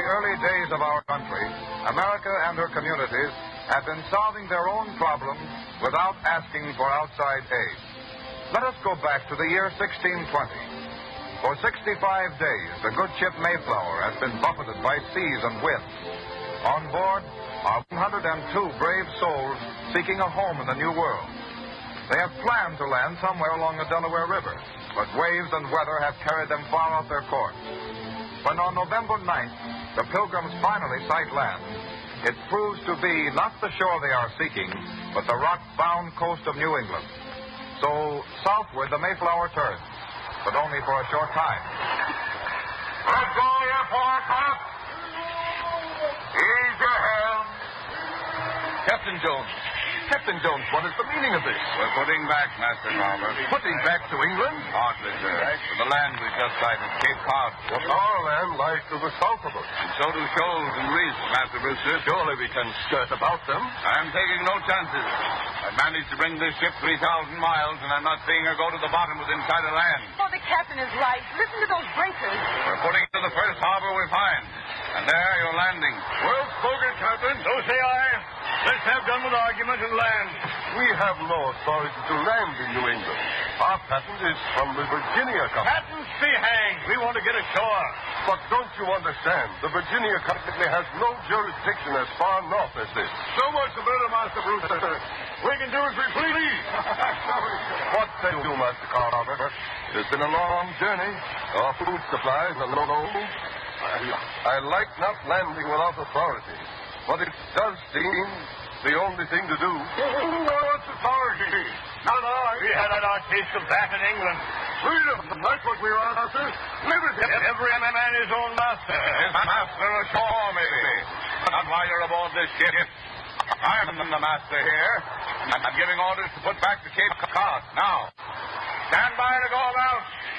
early days of our country, America and her communities have been solving their own problems without asking for outside aid. Let us go back to the year 1620. For 65 days, the good ship Mayflower has been buffeted by seas and winds. On board are 102 brave souls seeking a home in the New World. They have planned to land somewhere along the Delaware River, but waves and weather have carried them far off their course. When on November 9th, the Pilgrims finally sight land, it proves to be not the shore they are seeking, but the rock-bound coast of New England. So southward the Mayflower turns, but only for a short time. Let go your forecast. Ease your helm. Captain Jones, what is the meaning of this? We're putting back, Master Carver. Putting back to England? Hardly, sir. To the land we just sighted, Cape Cod. Our land lies to the south of us. And so do shoals and reefs, Master Brewster. Surely we can skirt about them. I'm taking no chances. I've managed to bring this ship 3,000 miles, and I'm not seeing her go to the bottom within sight of land. Oh, the captain is right. Listen to those breakers. We're putting to the first harbor we find. And there you're landing. Well spoken, Captain. So say I. Let's have done with argument and land. We have no authority to land in New England. Our patent is from the Virginia Company. Patents be hanged. We want to get ashore. But don't you understand? The Virginia Company has no jurisdiction as far north as this. So much the better, Master Brewster. We can do as we please. What say you, Master Carver? It's been a long journey. Our food supplies are low. I like not landing without authority, but it does seem the only thing to do. What's authority? Not I. We had our taste of that in England. Freedom. That's what we are, Master. Liberty. Every man his own master. His master ashore, maybe. Not while you're aboard this ship. I'm the master here. I'm giving orders to put back to Cape Cod. Now, stand by to go about.